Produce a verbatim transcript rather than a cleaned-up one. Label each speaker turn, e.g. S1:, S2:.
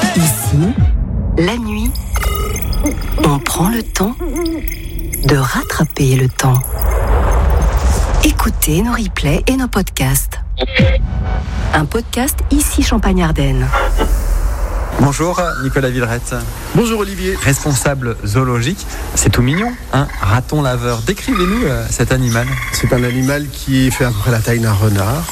S1: Ici, la nuit, on prend le temps de rattraper le temps. Écoutez nos replays et nos podcasts. Un podcast Ici Champagne-Ardenne.
S2: Bonjour Nicolas Villerette.
S3: Bonjour Olivier.
S2: Responsable zoologique, c'est tout mignon, un raton laveur. Décrivez-nous euh, cet animal.
S3: C'est un animal qui fait à peu près la taille d'un renard,